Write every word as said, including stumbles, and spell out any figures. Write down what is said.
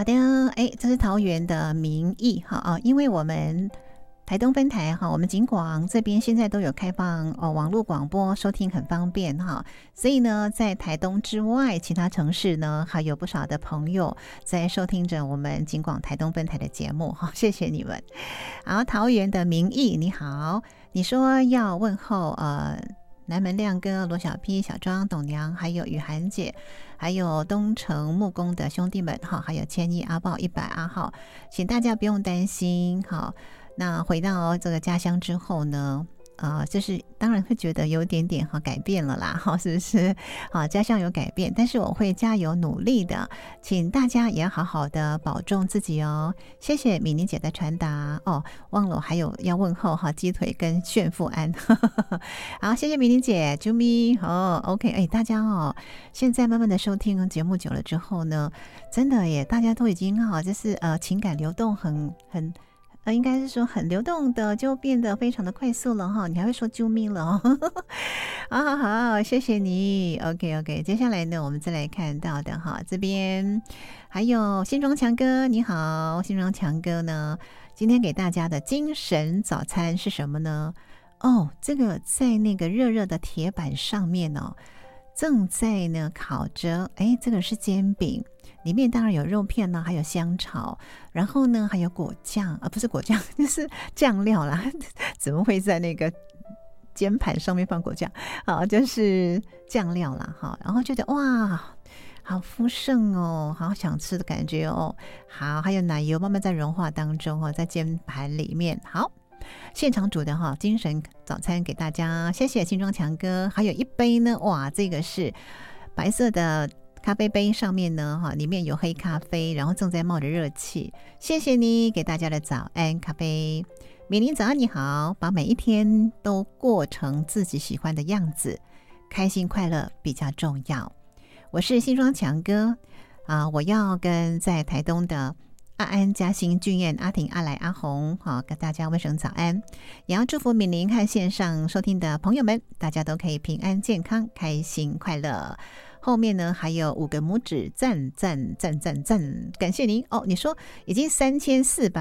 好的，哎，这是桃园的民意哈啊，因为我们台东分台哈，我们景广这边现在都有开放哦，网络广播收听很方便哈，所以呢，在台东之外，其他城市呢还有不少的朋友在收听着我们景广台东分台的节目哈，谢谢你们。好，桃园的民意你好，你说要问候呃。南门亮哥、罗小 P、小庄、董娘，还有雨涵姐，还有东城木工的兄弟们哈，还有千亿阿豹、一百阿浩，请大家不用担心哈。那回到这个家乡之后呢，呃，就是当然会觉得有点点哈改变了啦，哈，是不是？啊，家乡有改变，但是我会加油努力的，请大家也要好好的保重自己哦。谢谢米妮姐的传达哦，忘了我还有要问候哈，鸡腿跟炫富安，好，谢谢米妮姐，啾咪哦 ，OK， 哎，大家哦，现在慢慢的收听节目久了之后呢，真的耶，大家都已经哈，就是呃情感流动很很。呃，应该是说很流动的，就变得非常的快速了哈。你还会说救命了哦，好好好，谢谢你。OK OK， 接下来呢，我们再来看到的哈，这边还有新庄强哥，你好，新庄强哥呢，今天给大家的精神早餐是什么呢？哦，这个在那个热热的铁板上面哦，正在呢烤着，哎，这个是煎饼。里面当然有肉片呢，还有香草，然后呢还有果酱啊，不是果酱，就是酱料啦。怎么会在那个煎盘上面放果酱？好，就是酱料啦，哈。然后觉得哇，好丰盛哦，好想吃的感觉哦。好，还有奶油慢慢在融化当中哦，在煎盘里面。好，现场煮的哈，精神早餐给大家，谢谢新庄强哥。还有一杯呢，哇，这个是白色的。咖啡杯上面呢，哈，里面有黑咖啡，然后正在冒着热气。谢谢你给大家的早安咖啡，美玲早安你好，把每一天都过成自己喜欢的样子，开心快乐比较重要。我是新庄强哥啊，我要跟在台东的阿安、嘉兴、俊彦、阿婷、阿来、阿红，好，跟大家问声早安，也要祝福美玲和线上收听的朋友们，大家都可以平安健康、开心快乐。后面呢还有五个拇指，赞赞赞赞赞，感谢您哦！你说已经三千四百。